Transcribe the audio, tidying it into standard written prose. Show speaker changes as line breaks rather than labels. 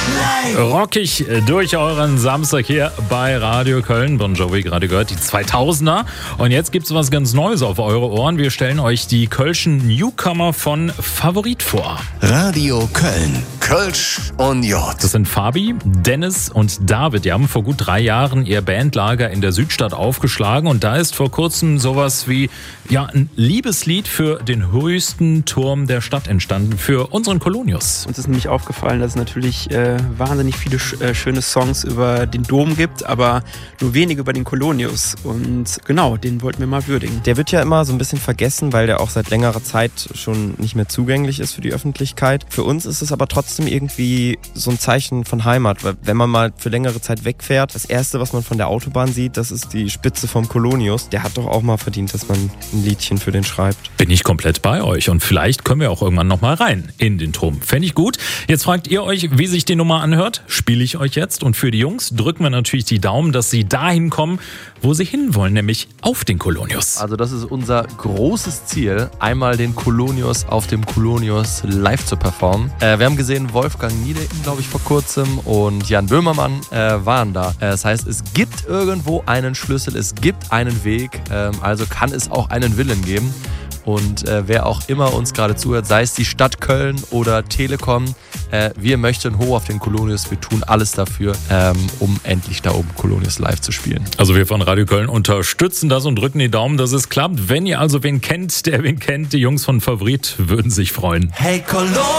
Rockig durch euren Samstag hier bei Radio Köln. Bon Jovi gerade gehört, die 2000er. Und jetzt gibt's was ganz Neues auf eure Ohren. Wir stellen euch die kölschen Newcomer von Favorit vor.
Radio Köln. Kölsch und J.
Das sind Fabi, Dennis und David. Die haben vor gut 3 Jahren ihr Bandlager in der Südstadt aufgeschlagen. Und da ist vor kurzem sowas wie ein Liebeslied für den höchsten Turm der Stadt entstanden, für unseren Kolonius.
Uns ist nämlich aufgefallen, dass es natürlich wahnsinnig viele schöne Songs über den Dom gibt, aber nur wenige über den Kolonius. Und genau, den wollten wir mal würdigen.
Der wird ja immer so ein bisschen vergessen, weil der auch seit längerer Zeit schon nicht mehr zugänglich ist für die Öffentlichkeit. Für uns ist es aber trotzdem irgendwie so ein Zeichen von Heimat, weil wenn man mal für längere Zeit wegfährt, das Erste, was man von der Autobahn sieht, das ist die Spitze vom Kolonius. Der hat doch auch mal verdient, dass man ein Liedchen für den schreibt.
Bin ich komplett bei euch und vielleicht können wir auch irgendwann nochmal rein in den Turm. Fände ich gut. Jetzt fragt ihr euch, wie sich die Nummer anhört. Spiele ich euch jetzt. Und für die Jungs drücken wir natürlich die Daumen, dass sie dahin kommen, wo sie hinwollen, nämlich auf den Kolonius.
Also das ist unser großes Ziel, einmal den Kolonius auf dem Kolonius live zu performen. Wir haben gesehen, Wolfgang Niedecken, glaube ich, vor kurzem und Jan Böhmermann waren da. Das heißt, es gibt irgendwo einen Schlüssel, es gibt einen Weg, also kann es auch einen Willen geben. Und wer auch immer uns gerade zuhört, sei es die Stadt Köln oder Telekom, wir möchten hoch auf den Kolonius. Wir tun alles dafür, um endlich da oben Kolonius live zu spielen.
Also wir von Radio Köln unterstützen das und drücken die Daumen, dass es klappt. Wenn ihr also wen kennt, der wen kennt, die Jungs von Favorit würden sich freuen.
Hey Kolonius!